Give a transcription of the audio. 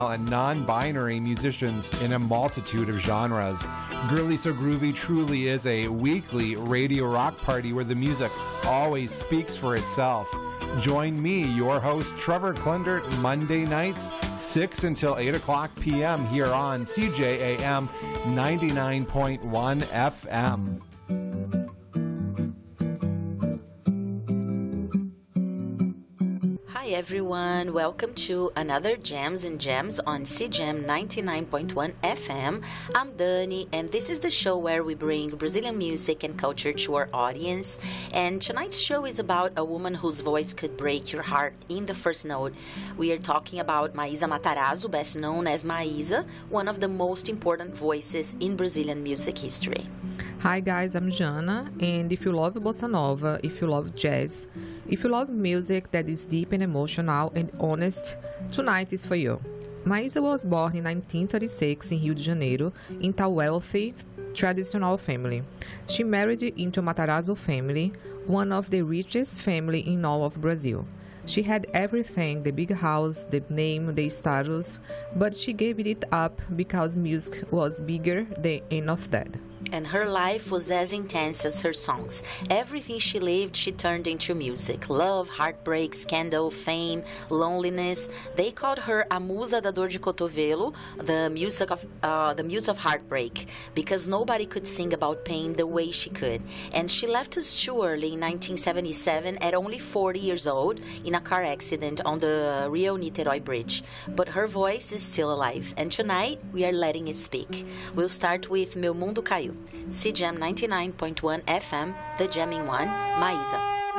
and non-binary musicians in a multitude of genres. Girly So Groovy truly is a weekly radio rock party where the music always speaks for itself. Join me, your host, Trevor Klundert, Monday nights, 6 until 8 o'clock p.m. here on CJAM 99.1 FM. Hi everyone, welcome to another Jams and Gems on CJAM 99.1 FM. I'm Dani, and this is the show where we bring Brazilian music and culture to our audience. And tonight's show is about a woman whose voice could break your heart in the first note. We are talking about Maísa Matarazzo, best known as Maísa, one of the most important voices in Brazilian music history. Hi guys, I'm Jana, and if you love bossa nova, if you love jazz, if you love music that is deep and emotional and honest, tonight is for you. Maísa was born in 1936 in Rio de Janeiro into a wealthy, traditional family. She married into Matarazzo family, one of the richest family in all of Brazil. She had everything, the big house, the name, the status, but she gave it up because music was bigger than any of that. And her life was as intense as her songs. Everything she lived, she turned into music. Love, heartbreak, scandal, fame, loneliness. They called her a musa da dor de cotovelo, the muse of heartbreak, because nobody could sing about pain the way she could. And she left us too early in 1977 at only 40 years old in a car accident on the Rio-Niterói Bridge. But her voice is still alive. And tonight, we are letting it speak. We'll start with Meu Mundo Caiu. CJAM 99.1 FM, the jamming one, Maísa.